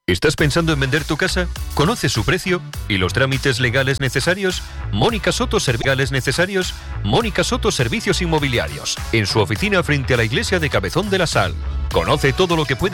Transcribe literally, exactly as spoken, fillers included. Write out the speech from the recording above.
¿Estás pensando en vender tu casa? ¿Conoces su precio y los trámites legales necesarios? Mónica Soto Servicios necesarios. Mónica Soto Servicios Inmobiliarios, en su oficina frente a la iglesia de Cabezón de la Sal. Conoce todo lo que puede